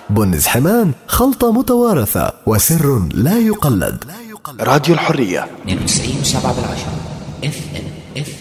بن حمان، خلطة متوارثة وسر لا يقلد. راديو الحرية 92.7 FM.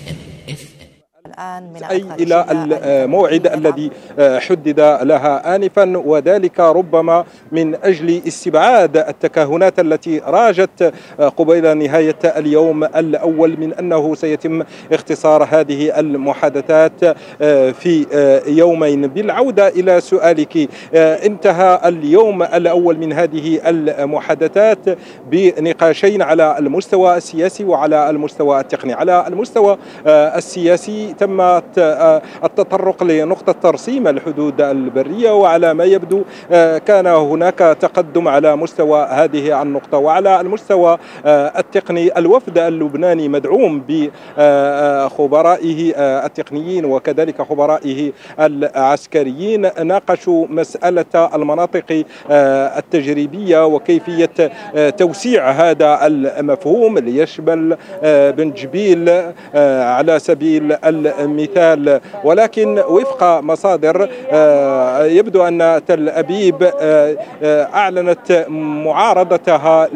الآن من أي إلى الموعد الذي حدد لها آنفا، وذلك ربما من أجل استبعاد التكهنات التي راجت قبيل نهاية اليوم الأول من أنه سيتم اختصار هذه المحادثات في يومين. بالعودة إلى سؤالك، انتهى اليوم الأول من هذه المحادثات بنقاشين على المستوى السياسي وعلى المستوى التقني. على المستوى السياسي تم التطرق لنقطة ترسيم الحدود البرية، وعلى ما يبدو كان هناك تقدم على مستوى هذه النقطة. وعلى المستوى التقني، الوفد اللبناني مدعوم بخبرائه التقنيين وكذلك خبرائه العسكريين ناقشوا مسألة المناطق التجريبية وكيفية توسيع هذا المفهوم ليشمل بن جبيل على سبيل المثال. ولكن وفق مصادر يبدو أن تل أبيب أعلنت معارضتها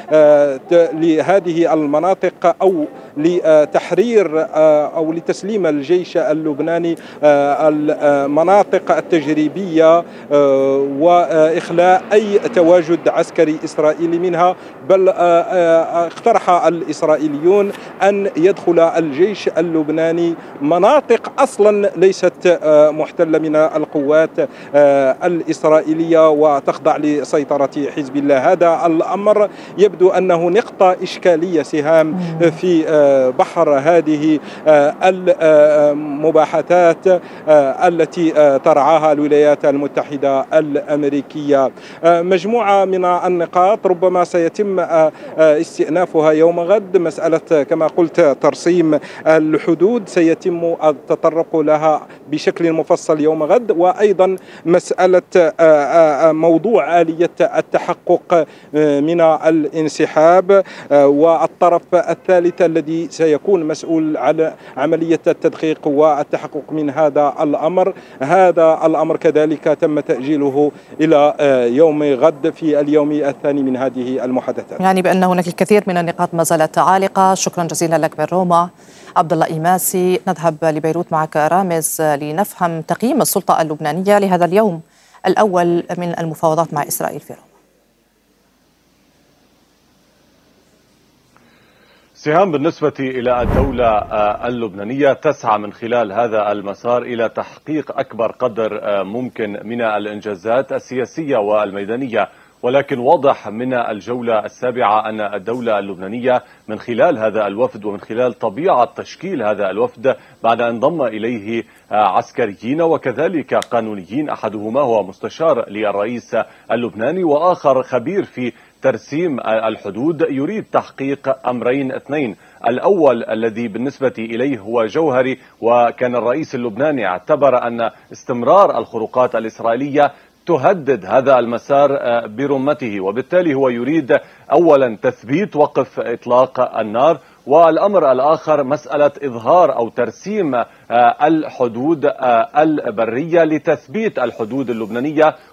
لهذه المناطق أو لتحرير أو لتسليم الجيش اللبناني المناطق التجريبية وإخلاء أي تواجد عسكري إسرائيلي منها. بل اقترح الإسرائيليون أن يدخل الجيش اللبناني مناطق أصلا ليست محتلة من القوات الإسرائيلية وتخضع لسيطرة حزب الله. هذا الأمر يبدو أنه نقطة إشكالية سهام في بحر هذه المباحثات التي ترعاها الولايات المتحدة الأمريكية. مجموعة من النقاط ربما سيتم استئنافها يوم غد. مسألة كما قلت ترسيم الحدود سيتم التطرق لها بشكل مفصل يوم غد، وأيضا مسألة موضوع آلية التحقق من الانسحاب، والطرف الثالث الذي سيكون مسؤول على عملية التدقيق والتحقق من هذا الأمر. هذا الأمر كذلك تم تأجيله إلى يوم غد في اليوم الثاني من هذه المحادثات. يعني بأن هناك الكثير من النقاط ما زالت عالقة. شكرا جزيلا لك من روما عبد الله إيماسي. نذهب لبيروت معك رامز لنفهم تقييم السلطة اللبنانية لهذا اليوم الأول من المفاوضات مع إسرائيل في روما. سهام، بالنسبة إلى الدولة اللبنانية تسعى من خلال هذا المسار إلى تحقيق أكبر قدر ممكن من الإنجازات السياسية والميدانية، ولكن واضح من الجولة السابعة أن الدولة اللبنانية من خلال هذا الوفد ومن خلال طبيعة تشكيل هذا الوفد بعد أن انضم إليه عسكريين وكذلك قانونيين، أحدهما هو مستشار للرئيس اللبناني وآخر خبير في ترسيم الحدود، يريد تحقيق أمرين اثنين. الأول الذي بالنسبة إليه هو جوهري، وكان الرئيس اللبناني اعتبر أن استمرار الخروقات الإسرائيلية تهدد هذا المسار برمته، وبالتالي هو يريد أولا تثبيت وقف إطلاق النار، والأمر الآخر مسألة إظهار أو ترسيم الحدود البرية لتثبيت الحدود اللبنانية